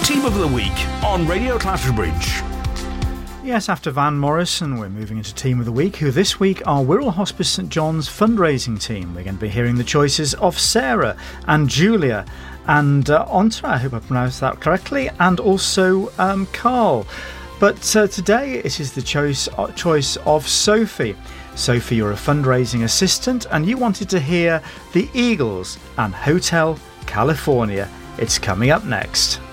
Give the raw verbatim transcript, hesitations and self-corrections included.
Team of the Week on Radio Clatterbridge. Yes, after Van Morrison, we're moving into Team of the Week, who this week are Wirral Hospice St John's fundraising team. We're going to be hearing the choices of Sarah and Julia and uh, Ontra, I hope I pronounced that correctly, and also um, Carl. But uh, today it is the choice, uh, choice of Sophie. Sophie, you're a fundraising assistant and you wanted to hear The Eagles and Hotel California. It's coming up next.